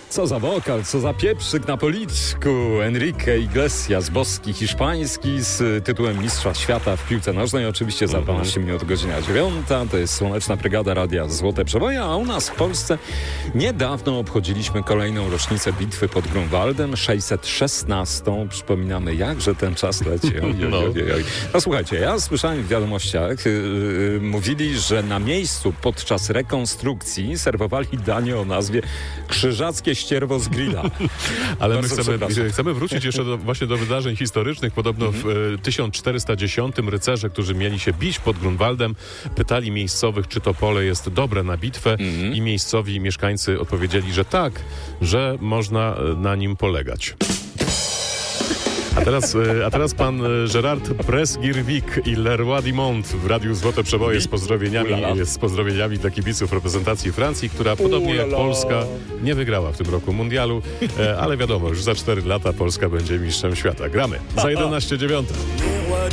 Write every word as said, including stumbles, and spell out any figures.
Co za wokal, co za pieprzyk na policzku. Enrique Iglesias, boski hiszpański z tytułem Mistrza Świata w piłce nożnej. Oczywiście za dwanaście minut godzina dziewiąta. To jest Słoneczna Brygada Radia Złote Przeboje, a u nas w Polsce niedawno obchodziliśmy kolejną rocznicę bitwy pod Grunwaldem, sześćset szesnastą. Przypominamy, jakże ten czas leci. Oj, oj, oj, oj. No słuchajcie, ja słyszałem w wiadomościach, yy, yy, mówili, że na miejscu podczas rekonstrukcji serwowali danie o nazwie Krzyżackie ścierwo z grilla. Ale my chcemy, chcemy wrócić jeszcze do, właśnie do wydarzeń historycznych. Podobno mm-hmm. w e, tysiąc czterysta dziesiątym rycerze, którzy mieli się bić pod Grunwaldem, pytali miejscowych, czy to pole jest dobre na bitwę mm-hmm. i miejscowi mieszkańcy odpowiedzieli, że tak, że można na nim polegać. A teraz, a teraz pan Gerard Presgirvik i Leroy Dimont w Radiu Złote Przeboje z pozdrowieniami, z pozdrowieniami dla kibiców reprezentacji Francji, która podobnie jak Polska nie wygrała w tym roku mundialu, ale wiadomo, już za cztery lata Polska będzie mistrzem świata. Gramy za jedenaście dziewiąta.